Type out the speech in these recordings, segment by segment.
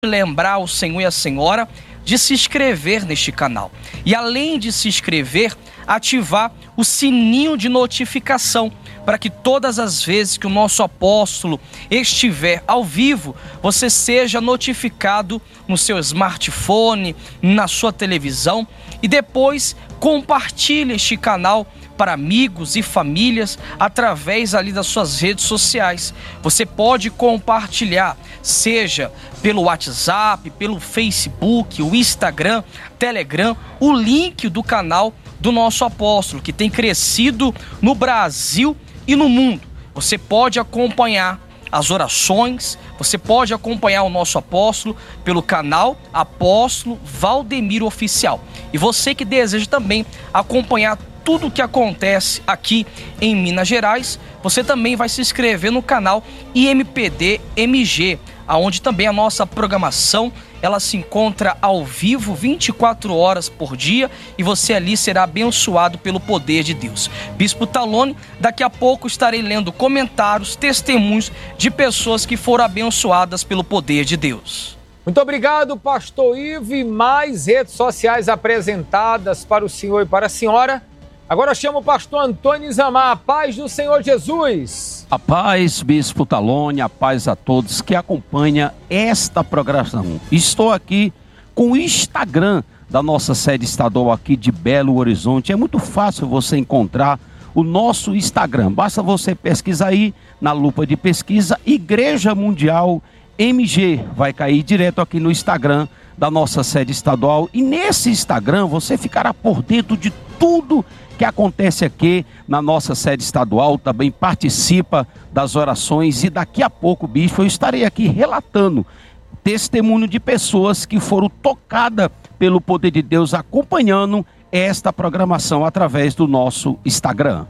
lembrar o senhor e a senhora de se inscrever neste canal. E além de se inscrever, ativar o sininho de notificação, para que todas as vezes que o nosso apóstolo estiver ao vivo, você seja notificado no seu smartphone, na sua televisão, e depois compartilhe este canal para amigos e famílias através ali das suas redes sociais. Você pode compartilhar, seja pelo WhatsApp, pelo Facebook, o Instagram, Telegram, o link do canal do nosso apóstolo, que tem crescido no Brasil e no mundo. Você pode acompanhar as orações, você pode acompanhar o nosso apóstolo pelo canal Apóstolo Valdemiro Oficial. E você que deseja também acompanhar tudo o que acontece aqui em Minas Gerais, você também vai se inscrever no canal IMPD MG, onde também a nossa programação ela se encontra ao vivo 24 horas por dia, e você ali será abençoado pelo poder de Deus. Bispo Talone, daqui a pouco estarei lendo comentários, testemunhos de pessoas que foram abençoadas pelo poder de Deus. Muito obrigado, pastor Ivo, e mais redes sociais apresentadas para o senhor e para a senhora. Agora chamo o pastor Antônio Isamar. A paz do Senhor Jesus. A paz, Bispo Talone, a paz a todos que acompanham esta programação. Estou aqui com o Instagram da nossa sede estadual aqui de Belo Horizonte. É muito fácil você encontrar o nosso Instagram. Basta você pesquisar aí na lupa de pesquisa Igreja Mundial MG. Vai cair direto aqui no Instagram da nossa sede estadual. E nesse Instagram você ficará por dentro de tudo que acontece aqui na nossa sede estadual. Também participa das orações, e daqui a pouco, bispo, eu estarei aqui relatando testemunho de pessoas que foram tocadas pelo poder de Deus, acompanhando esta programação através do nosso Instagram.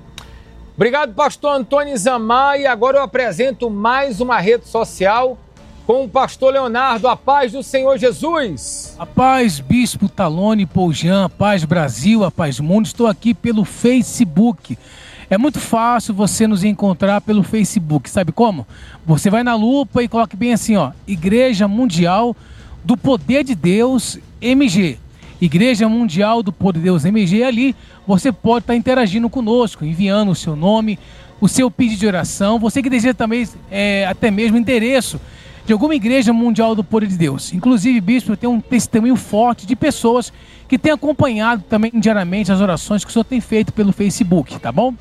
Obrigado, pastor Antônio Isamar, e agora eu apresento mais uma rede social com o pastor Leonardo. A paz do Senhor Jesus. A paz, Bispo Talone, Poujan, a paz Brasil, a paz mundo. Estou aqui pelo Facebook. É muito fácil você nos encontrar pelo Facebook. Sabe como? Você vai na lupa e coloque bem assim, ó, Igreja Mundial do Poder de Deus MG. Igreja Mundial do Poder de Deus MG. Ali você pode estar interagindo conosco, enviando o seu nome, o seu pedido de oração. Você que deseja também até mesmo endereço de alguma igreja mundial do poder de Deus. Inclusive, bispo, eu tenho um testemunho forte de pessoas que têm acompanhado também diariamente as orações que o senhor tem feito pelo Facebook, tá bom?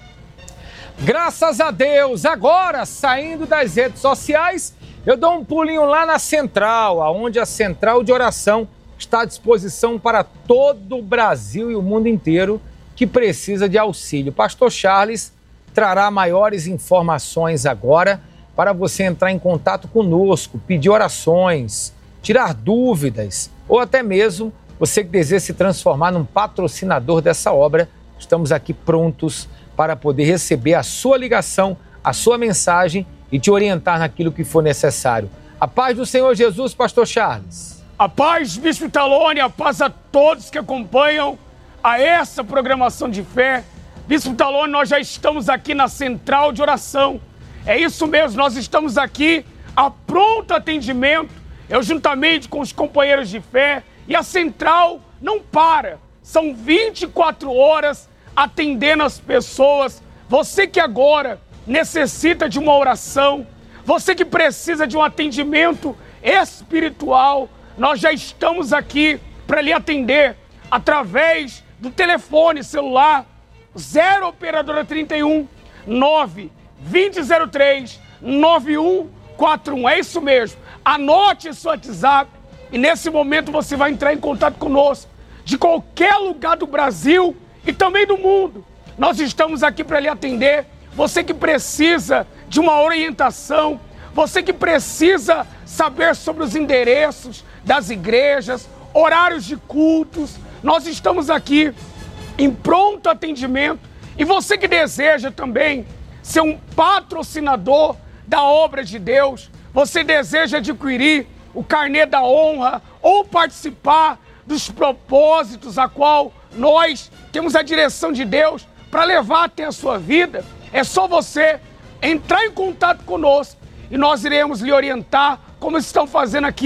Graças a Deus. Agora, saindo das redes sociais, eu dou um pulinho lá na central, onde a central de oração está à disposição para todo o Brasil e o mundo inteiro que precisa de auxílio. Pastor Charles trará maiores informações agora para você entrar em contato conosco, pedir orações, tirar dúvidas, ou até mesmo você que deseja se transformar num patrocinador dessa obra. Estamos aqui prontos para poder receber a sua ligação, a sua mensagem e te orientar naquilo que for necessário. A paz do Senhor Jesus, pastor Charles. A paz, Bispo Talone, a paz a todos que acompanham a essa programação de fé. Bispo Talone, nós já estamos aqui na central de oração. É isso mesmo, nós estamos aqui a pronto atendimento, eu juntamente com os companheiros de fé, e a central não para, são 24 horas atendendo as pessoas. Você que agora necessita de uma oração, você que precisa de um atendimento espiritual, nós já estamos aqui para lhe atender através do telefone celular 0 operadora 31 9 2003 9141. É isso mesmo. Anote seu WhatsApp e nesse momento você vai entrar em contato conosco de qualquer lugar do Brasil e também do mundo. Nós estamos aqui para lhe atender. Você que precisa de uma orientação, você que precisa saber sobre os endereços das igrejas, horários de cultos, nós estamos aqui em pronto atendimento. E você que deseja também ser um patrocinador da obra de Deus, você deseja adquirir o carnê da honra ou participar dos propósitos a qual nós temos a direção de Deus para levar até a sua vida, é só você entrar em contato conosco e nós iremos lhe orientar, como estão fazendo aqui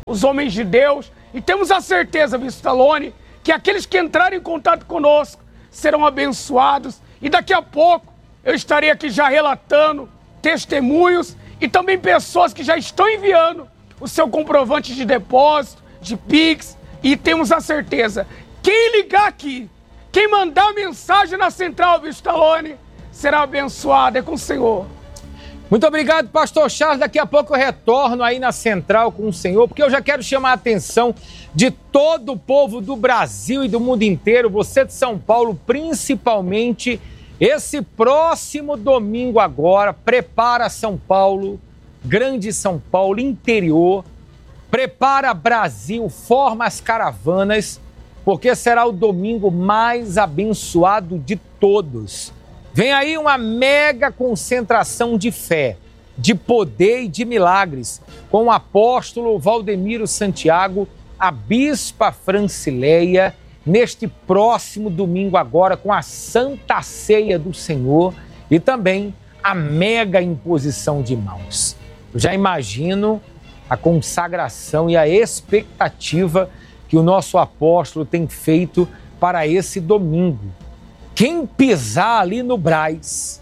os homens de Deus. E temos a certeza, Bispo Talone, que aqueles que entrarem em contato conosco serão abençoados. E daqui a pouco eu estarei aqui já relatando testemunhos e também pessoas que já estão enviando o seu comprovante de depósito, de Pix. E temos a certeza, quem ligar aqui, quem mandar mensagem na central, Bispo Talone, será abençoado. É com o Senhor. Muito obrigado, pastor Charles. Daqui a pouco eu retorno aí na central com o senhor, porque eu já quero chamar a atenção de todo o povo do Brasil e do mundo inteiro, você de São Paulo, principalmente, esse próximo domingo agora. Prepara São Paulo, Grande São Paulo, interior, prepara Brasil, forma as caravanas, porque será o domingo mais abençoado de todos. Vem aí uma mega concentração de fé, de poder e de milagres, com o apóstolo Valdemiro Santiago, a bispa Francileia, neste próximo domingo agora, com a Santa Ceia do Senhor e também a mega imposição de mãos. Eu já imagino a consagração e a expectativa que o nosso apóstolo tem feito para esse domingo. Quem pisar ali no Brás,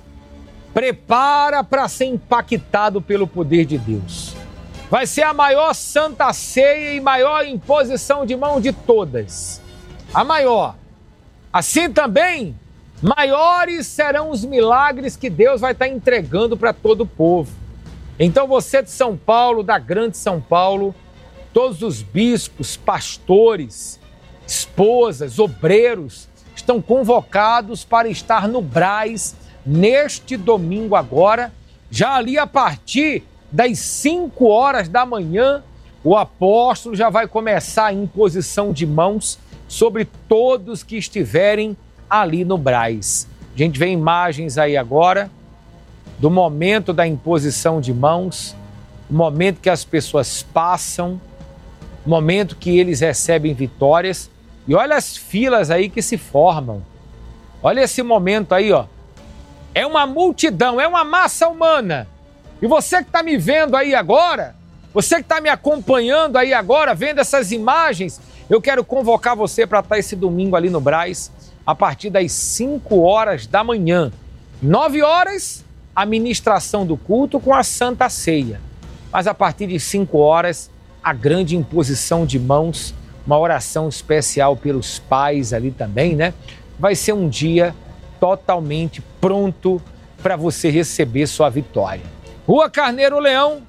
prepara para ser impactado pelo poder de Deus. Vai ser a maior Santa Ceia e maior imposição de mão de todas. A maior. Assim também, maiores serão os milagres que Deus vai estar entregando para todo o povo. Então você de São Paulo, da Grande São Paulo, todos os bispos, pastores, esposas, obreiros, estão convocados para estar no Brás neste domingo agora, já ali a partir das 5 horas da manhã, o apóstolo já vai começar a imposição de mãos sobre todos que estiverem ali no Brás. A gente vê imagens aí agora do momento da imposição de mãos, o momento que as pessoas passam, o momento que eles recebem vitórias. E olha as filas aí que se formam. Olha esse momento aí, ó. É uma multidão, é uma massa humana. E você que está me vendo aí agora, você que está me acompanhando aí agora, vendo essas imagens, eu quero convocar você para estar esse domingo ali no Brás, a partir das 5 horas da manhã. 9 horas, a ministração do culto com a Santa Ceia. Mas a partir de 5 horas, a grande imposição de mãos, uma oração especial pelos pais ali também, né? Vai ser um dia totalmente pronto para você receber sua vitória. Rua Carneiro Leão,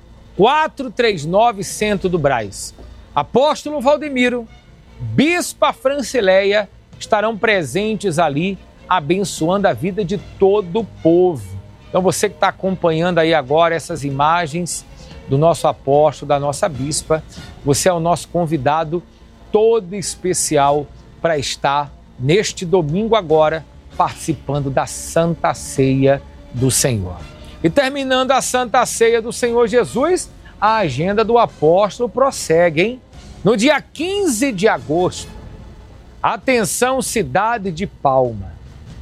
439, Centro do Brás. Apóstolo Valdemiro, bispa Francileia estarão presentes ali, abençoando a vida de todo o povo. Então você que está acompanhando aí agora essas imagens do nosso apóstolo, da nossa bispa, você é o nosso convidado todo especial para estar neste domingo agora participando da Santa Ceia do Senhor. E terminando a Santa Ceia do Senhor Jesus, a agenda do apóstolo prossegue, hein? No dia 15 de agosto, atenção cidade de Palma,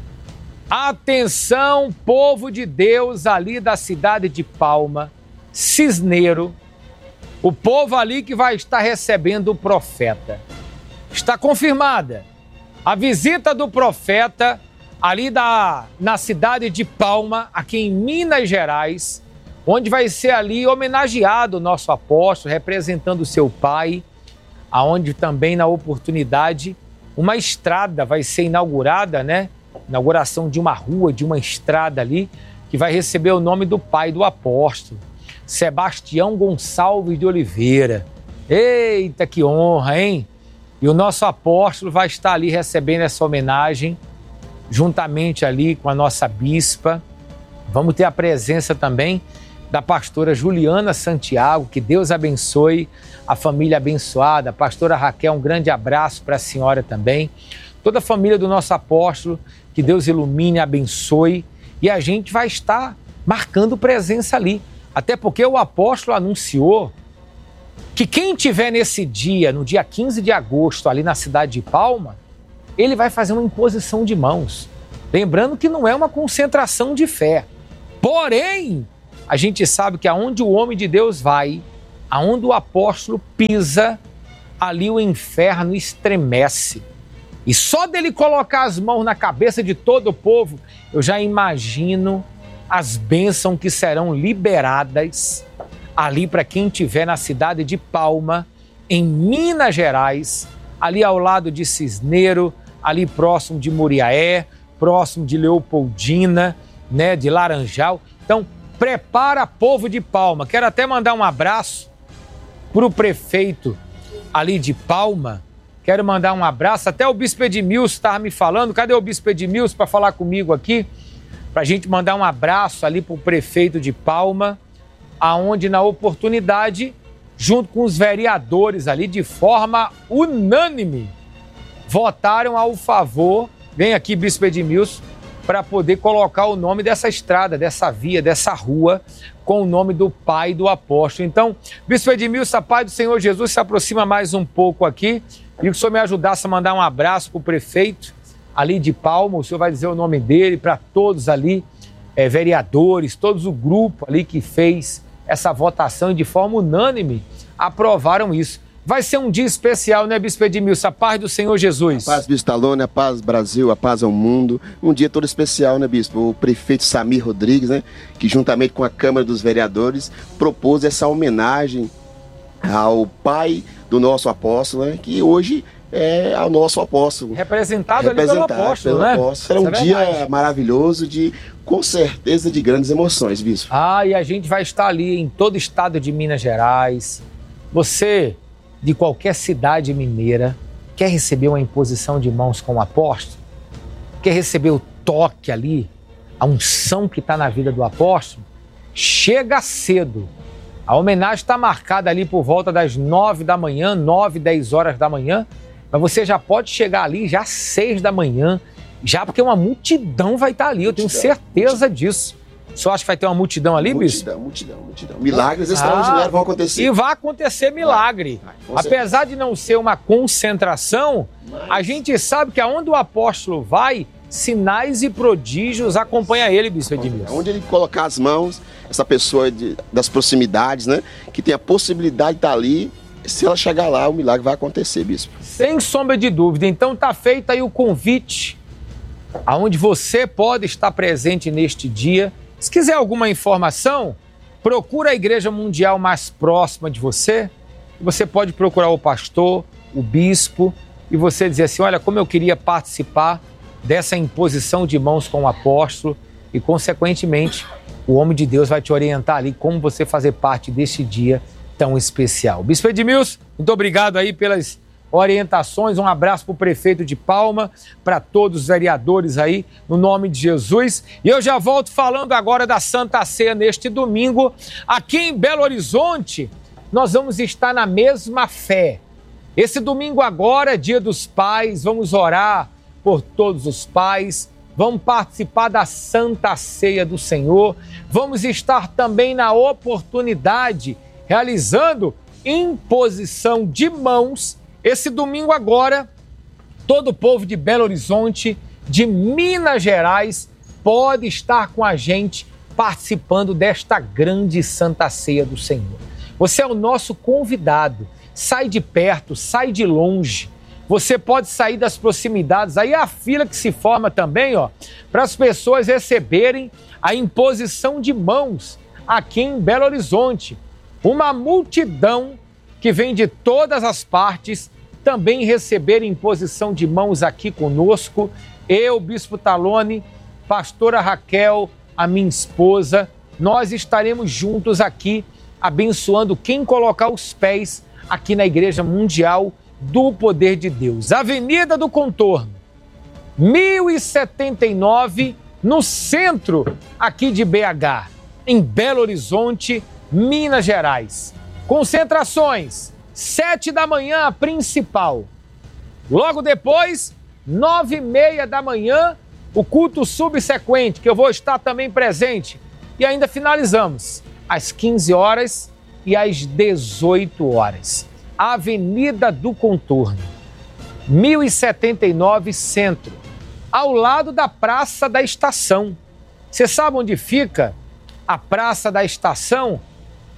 atenção povo de Deus ali da cidade de Palma, Cisneiro, o povo ali que vai estar recebendo o profeta. Está confirmada a visita do profeta ali na cidade de Palma, aqui em Minas Gerais, onde vai ser ali homenageado o nosso apóstolo, representando o seu pai, aonde também na oportunidade uma estrada vai ser inaugurada, né? Inauguração de uma rua, de uma estrada ali, que vai receber o nome do pai do apóstolo, Sebastião Gonçalves de Oliveira. Eita, que honra, hein? E o nosso apóstolo vai estar ali recebendo essa homenagem, juntamente ali com a nossa bispa. Vamos ter a presença também da pastora Juliana Santiago, que Deus abençoe a família abençoada. Pastora Raquel, um grande abraço para a senhora também. Toda a família do nosso apóstolo, que Deus ilumine, abençoe. E a gente vai estar marcando presença ali. Até porque o apóstolo anunciou que quem tiver nesse dia, no dia 15 de agosto, ali na cidade de Palma, ele vai fazer uma imposição de mãos. Lembrando que não é uma concentração de fé. Porém, a gente sabe que aonde o homem de Deus vai, aonde o apóstolo pisa, ali o inferno estremece. E só dele colocar as mãos na cabeça de todo o povo, eu já imagino as bênçãos que serão liberadas ali para quem estiver na cidade de Palma, em Minas Gerais, ali ao lado de Cisneiro, ali próximo de Muriaé, próximo de Leopoldina, né, de Laranjal. Então, prepara, povo de Palma. Quero até mandar um abraço para o prefeito ali de Palma. Quero mandar um abraço. Até o bispo Edmilson estava me falando. Cadê o bispo Edmilson para falar comigo aqui? Para a gente mandar um abraço ali para o prefeito de Palma, aonde na oportunidade, junto com os vereadores ali, de forma unânime, votaram ao favor, vem aqui bispo Edmilson, para poder colocar o nome dessa estrada, dessa via, dessa rua, com o nome do pai do apóstolo. Então, bispo Edmilson, a paz do Senhor Jesus se aproxima mais um pouco aqui, e que o senhor me ajudasse a mandar um abraço para o prefeito ali de Palma, o senhor vai dizer o nome dele, para todos ali, vereadores, todos o grupo ali que fez essa votação e de forma unânime aprovaram isso. Vai ser um dia especial, né, bispo Edmilson? A paz do Senhor Jesus. A paz, bispo Talone, a paz Brasil, a paz ao mundo. Um dia todo especial, né, bispo? O prefeito Samir Rodrigues, né, que juntamente com a Câmara dos Vereadores propôs essa homenagem ao pai do nosso apóstolo, né, que hoje é o nosso apóstolo. Representado ali pelo apóstolo, né? Será um dia maravilhoso, com certeza de grandes emoções, bispo. E a gente vai estar ali em todo o estado de Minas Gerais. Você, de qualquer cidade mineira, quer receber uma imposição de mãos com o apóstolo? Quer receber o toque ali, a unção que está na vida do apóstolo? Chega cedo. A homenagem está marcada ali por volta das 9 da manhã, 9, 10 horas da manhã, mas você já pode chegar ali já às 6 da manhã, já porque uma multidão vai estar ali, eu tenho certeza disso. Você acha que vai ter uma multidão ali, bispo? Multidão. Milagres extraordinários vão acontecer. E vai acontecer milagre. Apesar de não ser uma concentração, a gente sabe que aonde o apóstolo vai, sinais e prodígios acompanham ele, bispo Edmilson. Onde ele colocar as mãos, essa pessoa das proximidades, né, que tem a possibilidade de estar ali, se ela chegar lá, o milagre vai acontecer, bispo. Sem sombra de dúvida. Então tá feito aí o convite, aonde você pode estar presente neste dia. Se quiser alguma informação, procura a Igreja Mundial mais próxima de você. Você pode procurar o pastor, o bispo, e você dizer assim, olha, como eu queria participar dessa imposição de mãos com o apóstolo, e consequentemente o homem de Deus vai te orientar ali como você fazer parte deste dia tão especial. Bispo Edmilson, muito obrigado aí pelas orientações, um abraço para o prefeito de Palma, para todos os vereadores aí, no nome de Jesus. E eu já volto falando agora da Santa Ceia neste domingo. Aqui em Belo Horizonte, nós vamos estar na mesma fé. Esse domingo agora, Dia dos Pais, vamos orar por todos os pais, vamos participar da Santa Ceia do Senhor, vamos estar também na oportunidade realizando imposição de mãos. Esse domingo agora, todo o povo de Belo Horizonte, de Minas Gerais, pode estar com a gente participando desta grande Santa Ceia do Senhor. Você é o nosso convidado. Sai de perto, sai de longe. Você pode sair das proximidades. Aí a fila que se forma também, para as pessoas receberem a imposição de mãos aqui em Belo Horizonte. Uma multidão que vem de todas as partes também receber imposição de mãos aqui conosco. Eu, Bispo Talone, pastora Raquel, a minha esposa, nós estaremos juntos aqui abençoando quem colocar os pés aqui na Igreja Mundial do Poder de Deus. Avenida do Contorno, 1079, no centro aqui de BH, em Belo Horizonte, Minas Gerais. Concentrações, 7 da manhã, a principal. Logo depois, 9h30 da manhã, o culto subsequente, que eu vou estar também presente. E ainda finalizamos às 15 horas e às 18 horas. Avenida do Contorno, 1079 Centro, ao lado da Praça da Estação. Você sabe onde fica a Praça da Estação?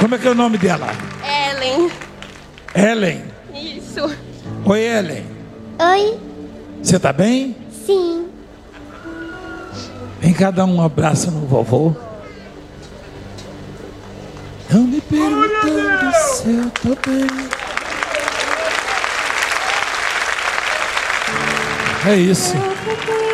Como é que é o nome dela? Ellen. Ellen. Isso. Oi, Ellen. Oi. Você tá bem? Sim. Vem cá dar um abraço no vovô. Não me perguntando se eu tô bem. É isso.